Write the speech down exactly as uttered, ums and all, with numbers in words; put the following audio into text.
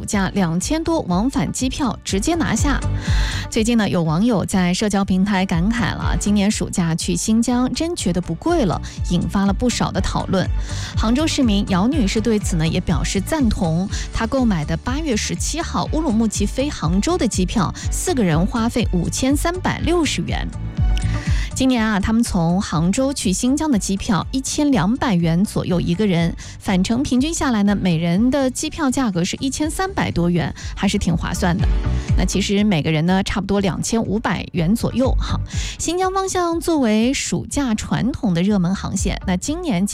假两千多往返机票直接拿下。最近呢，有网友在社交平台感慨了，今年暑假去新疆真觉得不贵了，引发了不少的讨论。杭州市民姚女士对此呢也表示赞同，她购买的八月十七号乌鲁木齐飞杭州的机票，四个人花费五千三百六十元。今年啊，他们从杭州去新疆的机票一千两百元左右一个人，返程平均下来呢，每人的机票价格是一千三百多元，还是挺划算的。那其实每个人呢，差不多两千五百元左右。好，新疆方向作为暑假传统的热门航线，那今年